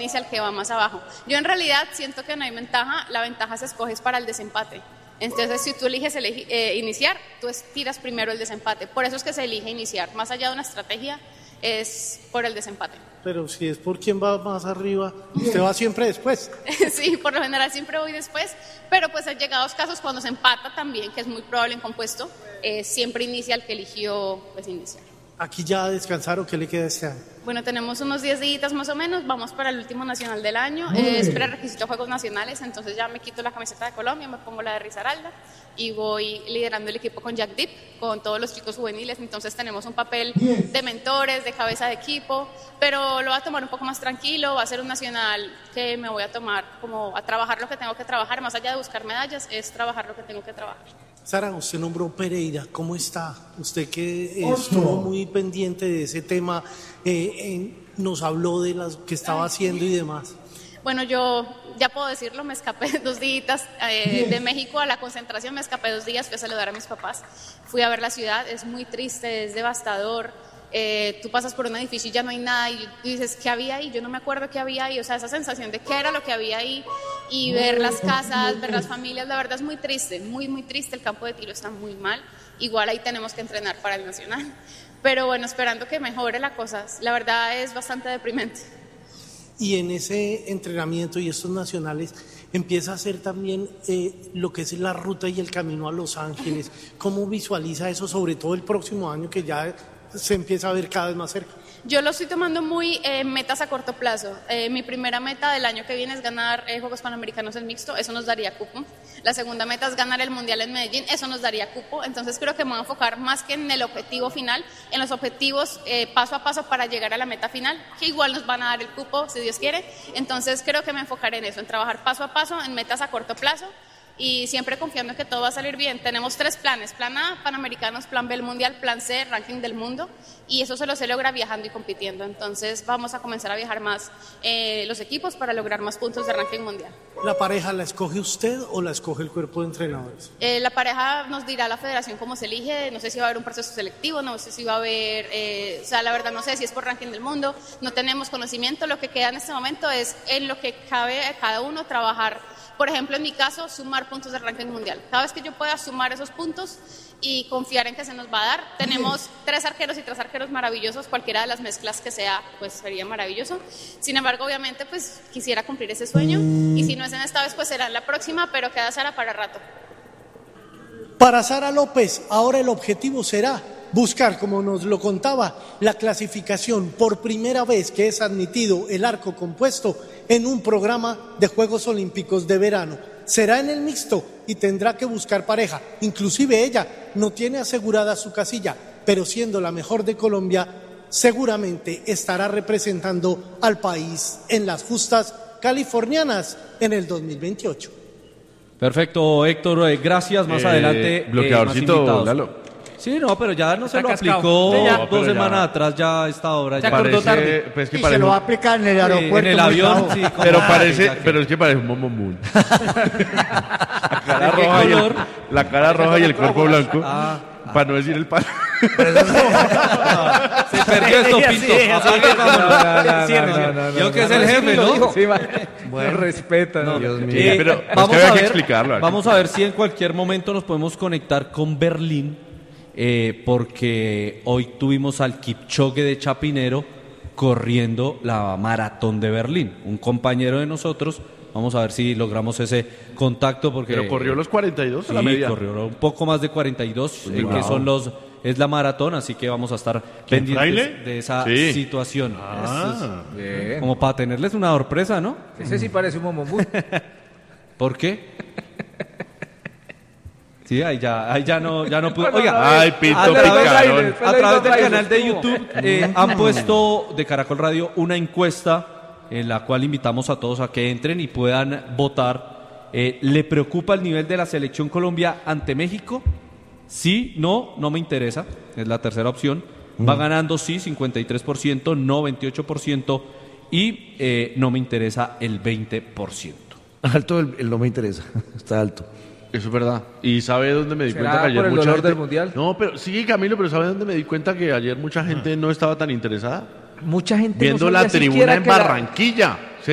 inicia el que va más abajo. Yo en realidad siento que no hay ventaja, la ventaja se escoge para el desempate. Entonces, si tú eliges iniciar, tú tiras primero el desempate. Por eso es que se elige iniciar. Más allá de una estrategia, es por el desempate. Pero si es por quién va más arriba, usted va siempre después. Sí, por lo general siempre voy después, pero pues han llegado casos cuando se empata también, que es muy probable en compuesto, siempre inicia el que eligió pues iniciar. ¿Aquí ya descansaron? ¿Qué le queda este año? Bueno, tenemos unos 10 días más o menos, vamos para el último nacional del año, es prerequisito de Juegos Nacionales, entonces ya me quito la camiseta de Colombia, me pongo la de Risaralda y voy liderando el equipo con Jack Deep, con todos los chicos juveniles, entonces tenemos un papel de mentores, de cabeza de equipo, pero lo voy a tomar un poco más tranquilo, va a ser un nacional que me voy a tomar como a trabajar lo que tengo que trabajar, más allá de buscar medallas, es trabajar lo que tengo que trabajar. Sara, usted nombró Pereira, ¿cómo está? Usted que estuvo muy pendiente de ese tema, nos habló de las que estaba haciendo y demás. Bueno, yo ya puedo decirlo, me escapé 2 días de México a la concentración, me escapé 2 días, fui a saludar a mis papás, fui a ver la ciudad, es muy triste, es devastador. Tú pasas por un edificio y ya no hay nada y dices, ¿qué había ahí? Yo no me acuerdo qué había ahí, o sea, esa sensación de qué era lo que había ahí y ver las casas, ver las familias, la verdad es muy triste, muy, muy triste, el campo de tiro está muy mal, igual ahí tenemos que entrenar para el nacional, pero bueno, esperando que mejore la cosa, la verdad es bastante deprimente. Y en ese entrenamiento y estos nacionales empieza a hacer también lo que es la ruta y el camino a Los Ángeles. ¿Cómo visualiza eso, sobre todo el próximo año que ya se empieza a ver cada vez más cerca? Yo lo estoy tomando muy metas a corto plazo. Mi primera meta del año que viene es ganar Juegos Panamericanos en mixto, eso nos daría cupo. La segunda meta es ganar el Mundial en Medellín, eso nos daría cupo. Entonces creo que me voy a enfocar más que en el objetivo final, en los objetivos paso a paso para llegar a la meta final, que igual nos van a dar el cupo si Dios quiere. Entonces creo que me enfocaré en eso, en trabajar paso a paso, en metas a corto plazo. Y siempre confiando en que todo va a salir bien. Tenemos 3 planes, plan A, Panamericanos, plan B, el Mundial, plan C, ranking del mundo, y eso se logra viajando y compitiendo, entonces vamos a comenzar a viajar más los equipos para lograr más puntos de ranking mundial. ¿La pareja la escoge usted o la escoge el cuerpo de entrenadores? La pareja nos dirá la federación cómo se elige, no sé si va a haber un proceso selectivo, no sé si va a haber, o sea, la verdad no sé si es por ranking del mundo, no tenemos conocimiento, lo que queda en este momento es en lo que cabe a cada uno trabajar. Por ejemplo, en mi caso, sumar puntos de ranking mundial. Cada vez que yo pueda sumar esos puntos y confiar en que se nos va a dar, tenemos 3 arqueros y 3 arqueros maravillosos, cualquiera de las mezclas que sea, pues sería maravilloso. Sin embargo, obviamente, pues quisiera cumplir ese sueño y si no es en esta vez, pues será en la próxima, pero queda Sara para rato. Para Sara López, ahora el objetivo será buscar, como nos lo contaba, la clasificación por primera vez que es admitido el arco compuesto en un programa de Juegos Olímpicos de verano. Será en el mixto y tendrá que buscar pareja. Inclusive ella no tiene asegurada su casilla, pero siendo la mejor de Colombia, seguramente estará representando al país en las justas californianas en el 2028. Perfecto, Héctor, gracias. Más adelante, bloqueadorcito, Lalo. Sí, no, pero ya no se lo cascado. aplicó Ya. 2 semanas atrás, ya a esta hora. Se Ya acordó tarde. Pues que Y parece, se lo va a aplicar en el aeropuerto. en el avión, sí. como- pero ya que- pero es que parece un momomun. ¿De qué color? La cara roja y el cuerpo blanco. Ah. Para no decir el palo. Se perdió esto, Sí, Pinto. sí, Apague, sí. vámonos. Cierre. Yo que es el jefe, ¿no? Sí, bueno, respeta. No, Dios mío. Pero es vamos que había a que ver, explicarlo. vamos a ver si en cualquier momento nos podemos conectar con Berlín, porque hoy tuvimos al Kipchoge de Chapinero corriendo la maratón de Berlín, un compañero de nosotros. Vamos a ver si logramos ese contacto porque Pero corrió los 42 a la sí, media. corrió un poco más de 42, Pues, que son es la maratón, así que vamos a estar pendientes fraile? de esa Sí. situación. Ah, Bien. Como para tenerles una sorpresa, ¿no? Ese sí parece un momomú. ¿Por qué? Sí, ahí ya no pude. Oiga, Ay, Pinto a través, picarón. a través del Ahí canal de estuvo. YouTube han puesto de Caracol Radio una encuesta en la cual invitamos a todos a que entren y puedan votar. ¿Le preocupa el nivel de la selección Colombia ante México? Sí, no me interesa. Es la tercera opción. Va ganando sí, 53%, no 28% y no me interesa el 20%. Alto el no me interesa, está alto. eso es verdad. ¿Y sabe dónde me di ¿Será cuenta que ayer por el mucha dolor gente... del Mundial? No, pero sí, Camilo, pero ¿sabe dónde me di cuenta que ayer mucha gente no estaba tan interesada? Mucha gente Viendo no la sabía tribuna siquiera en que la- Barranquilla.